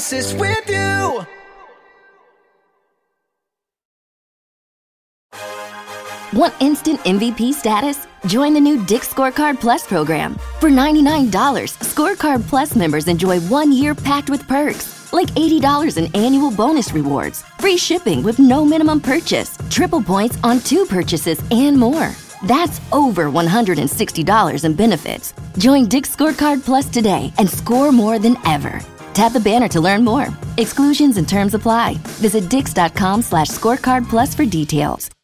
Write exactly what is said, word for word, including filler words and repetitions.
assist with you. Want instant M V P status? Join the new Dick's Scorecard Plus program. For ninety-nine dollars, Scorecard Plus members enjoy one year packed with perks, like eighty dollars in annual bonus rewards, free shipping with no minimum purchase, triple points on two purchases, and more. That's over one hundred sixty dollars in benefits. Join Dick's Scorecard Plus today and score more than ever. Tap the banner to learn more. Exclusions and terms apply. Visit dix.com slash scorecard plus for details.